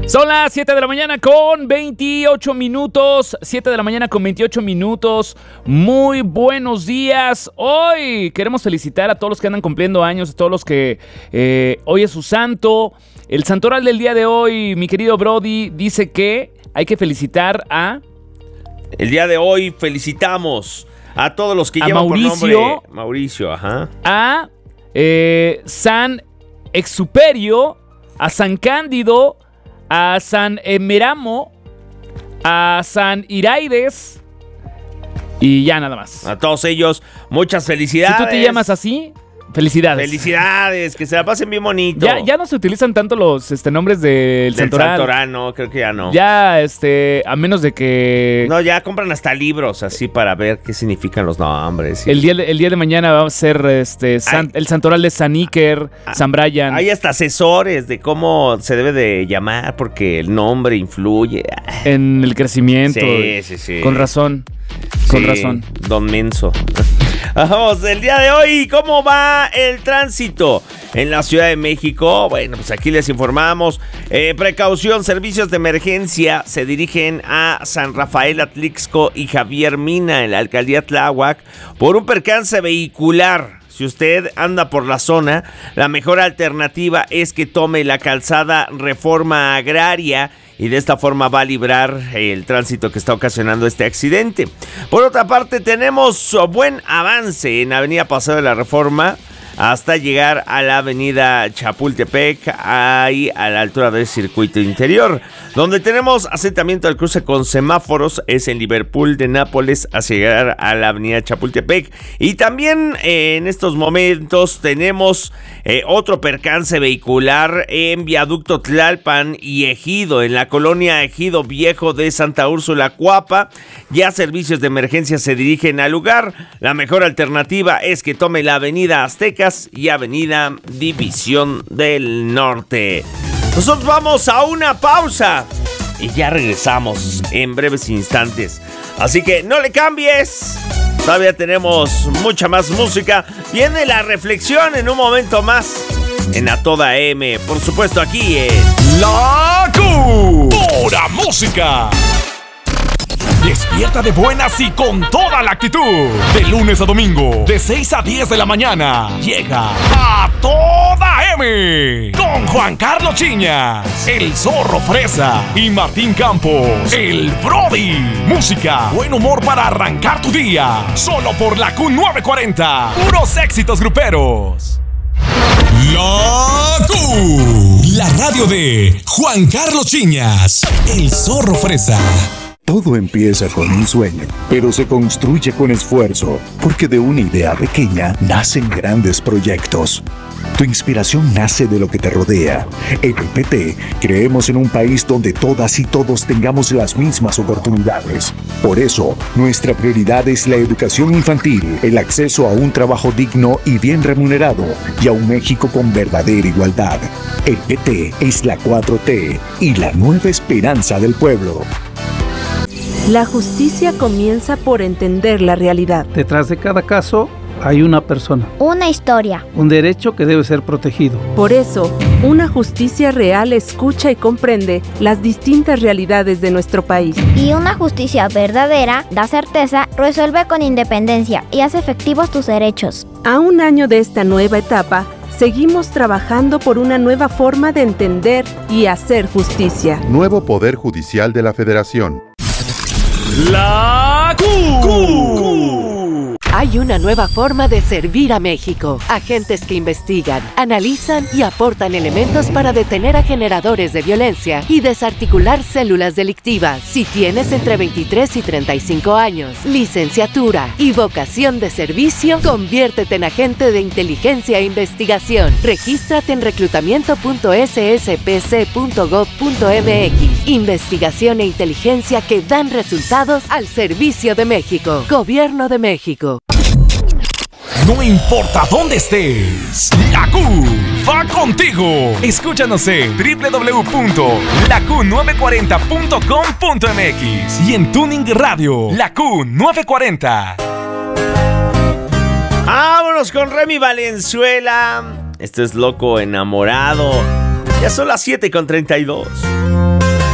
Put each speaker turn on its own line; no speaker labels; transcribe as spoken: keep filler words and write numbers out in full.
Son las siete de la mañana con veintiocho minutos. siete de la mañana con veintiocho minutos. Muy buenos días. Hoy queremos felicitar a todos los que andan cumpliendo años, a todos los que eh, hoy es su santo. El santoral del día de hoy, mi querido Brody, dice que hay que felicitar a...
El día de hoy felicitamos a todos los que
a
llevan
Mauricio,
por nombre... Mauricio, ajá.
A eh, San Exuperio, a San Cándido, a San Emeramo, a San Iraides y ya nada más.
A todos ellos, muchas felicidades.
Si tú te llamas así, felicidades.
Felicidades, que se la pasen bien bonito.
Ya, ya no se utilizan tanto los este, nombres del,
Del
santoral.
santoral, no, creo que ya no.
Ya, este, a menos de que...
No, ya compran hasta libros así para ver qué significan los nombres.
El día, el día de mañana va a ser este, San, el santoral de San Iker, San Brian.
Hay hasta asesores de cómo se debe de llamar porque el nombre influye.
En el crecimiento.
Sí, sí, sí.
Con razón. Con
Sí,
razón.
Don Menso. Vamos, el día de hoy, ¿cómo va el tránsito en la Ciudad de México? Bueno, pues aquí les informamos. Eh, precaución, servicios de emergencia se dirigen a San Rafael Atlixco y Javier Mina en la alcaldía Tláhuac por un percance vehicular. Si usted anda por la zona, la mejor alternativa es que tome la calzada Reforma Agraria y de esta forma va a librar el tránsito que está ocasionando este accidente. Por otra parte, tenemos buen avance en Avenida Paseo de la Reforma hasta llegar a la avenida Chapultepec, ahí a la altura del circuito interior. Donde tenemos asentamiento al cruce con semáforos es en Liverpool de Nápoles hacia llegar a la avenida Chapultepec. Y también eh, en estos momentos tenemos eh, otro percance vehicular en Viaducto Tlalpan y Ejido, en la colonia Ejido Viejo de Santa Úrsula, Cuapa. Ya servicios de emergencia se dirigen al lugar. La mejor alternativa es que tome la avenida Aztecas y avenida División del Norte. Nosotros vamos a una pausa y ya regresamos en breves instantes. Así que no le cambies. Todavía tenemos mucha más música. Viene la reflexión en un momento más en A Toda M. Por supuesto aquí en
La Q. Pura música. Despierta de buenas y con toda la actitud. De lunes a domingo, de seis a diez de la mañana, llega A Toda M. Con Juan Carlos Chiñas, el Zorro Fresa y Martín Campos, el Brody. Música, buen humor para arrancar tu día. Solo por la Q novecientos cuarenta. Puros éxitos gruperos. La Q. La radio de Juan Carlos Chiñas, el Zorro Fresa.
Todo empieza con un sueño, pero se construye con esfuerzo, porque de una idea pequeña nacen grandes proyectos. Tu inspiración nace de lo que te rodea. En el P T creemos en un país donde todas y todos tengamos las mismas oportunidades. Por eso, nuestra prioridad es la educación infantil, el acceso a un trabajo digno y bien remunerado, y a un México con verdadera igualdad. El P T es la cuatro T y la nueva esperanza del pueblo.
La justicia comienza por entender la realidad.
Detrás de cada caso hay una persona.
Una historia.
Un derecho que debe ser protegido.
Por eso, una justicia real escucha y comprende las distintas realidades de nuestro país.
Y una justicia verdadera da certeza, resuelve con independencia y hace efectivos tus derechos.
A un año de esta nueva etapa, seguimos trabajando por una nueva forma de entender y hacer justicia.
Nuevo Poder Judicial de la Federación.
La Q. Q.
Hay una nueva forma de servir a México. Agentes que investigan, analizan y aportan elementos para detener a generadores de violencia y desarticular células delictivas. Si tienes entre veintitrés y treinta y cinco años, licenciatura y vocación de servicio, conviértete en agente de inteligencia e investigación. Regístrate en reclutamiento punto s s p c punto gov punto m x. Investigación e inteligencia que dan resultados al servicio de México. Gobierno de México.
No importa dónde estés, la Q va contigo. Escúchanos en doble u doble u doble u punto la q novecientos cuarenta punto com punto m x y en Tuning Radio, la Q novecientos cuarenta.
Vámonos con Remy Valenzuela. Esto es Loco Enamorado. Ya son las siete con treinta y dos.